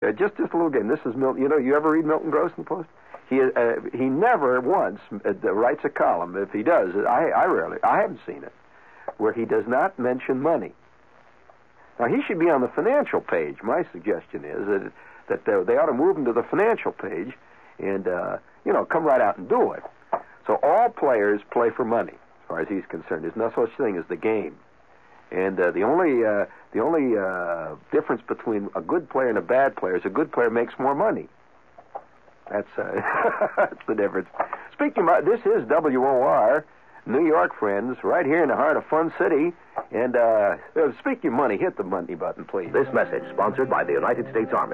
just a little game. This is Milton. You ever read Milton Gross in the Post? He never once writes a column. If he does, I haven't seen it, where he does not mention money. Now, he should be on the financial page. My suggestion is that they ought to move him to the financial page and, come right out and do it. So all players play for money, as far as he's concerned. There's no such thing as the game. And the only difference between a good player and a bad player is a good player makes more money. That's that's the difference. Speaking about, this is WOR, New York, friends, right here in the heart of Fun City. And speaking of money, hit the money button, please. This message sponsored by the United States Army.